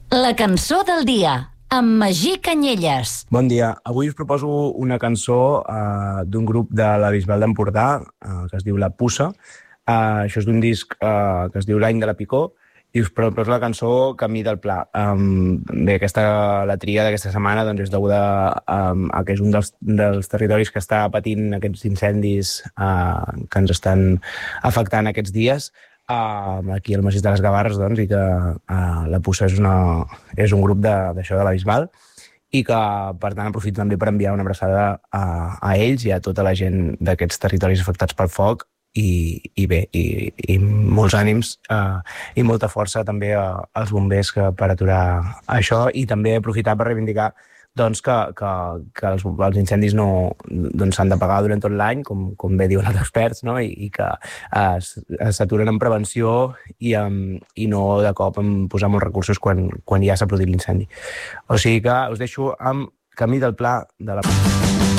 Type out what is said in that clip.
La cançó del dia, amb Magí Canyelles. Bon dia. Avui us proposo una cançó d'un grup de la Bisbal d'Empordà que es diu La Puça. Això és d'un disc que es diu L'any de la Picó i us proposo la cançó Camí del Pla. Bé, la tria d'aquesta setmana doncs, és deguda a que és un dels territoris que està patint aquests incendis que ens estan afectant aquests dies. Aquí al Massís de les Gavarres, doncs, i que La Puça és un grup d'això de la Bisbal i que, per tant, aprofito també per enviar una abraçada a ells i a tota la gent d'aquests territoris afectats pel foc i molts ànims i molta força també als bombers per aturar això i també aprofitar per reivindicar doncs que els incendis no s'han d'apagar durant tot l'any, com bé diuen els experts, no? I que s'aturen en prevenció i no de cop en posar molts recursos quan ja s'ha produït l'incendi. O sigui que us deixo amb Camí del Pla de la...